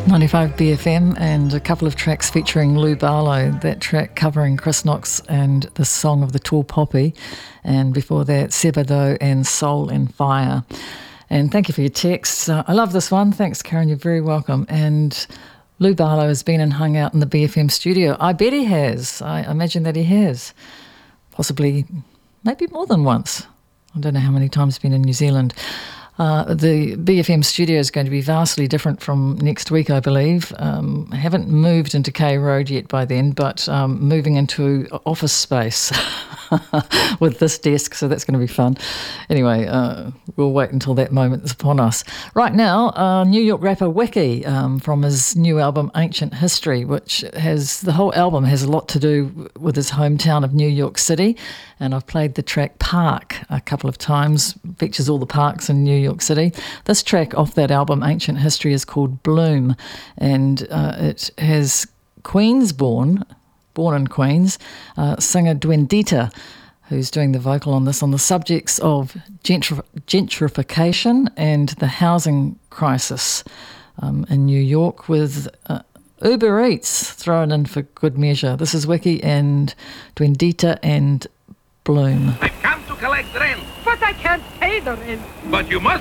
95 BFM and a couple of tracks featuring Lou Barlow, that track covering Chris Knox and the Song of the Tall Poppy, and before that Sebado and Soul and Fire. And thank you for your texts. I love this one. Thanks, Karen, you're very welcome. And Lou Barlow has been and hung out in the BFM studio. I bet he has. I imagine that he has. Possibly, maybe more than once. I don't know how many times he's been in New Zealand. The BFM studio is going to be vastly different from next week, I believe. I haven't moved into K Road yet by then, but moving into office space with this desk, so that's going to be fun. Anyway, we'll wait until that moment is upon us. Right now, New York rapper Wiki from his new album Ancient History, which has, the whole album has a lot to do with his hometown of New York City, and I've played the track Park a couple of times, features all the parks in New York City. This track off that album, Ancient History, is called Bloom, and it has born in Queens, singer Dwendita, who's doing the vocal on this, on the subjects of gentrification and the housing crisis in New York, with Uber Eats thrown in for good measure. This is Wiki and Dwendita and Bloom. I've come to collect rent. But I can't pay the rent. But you must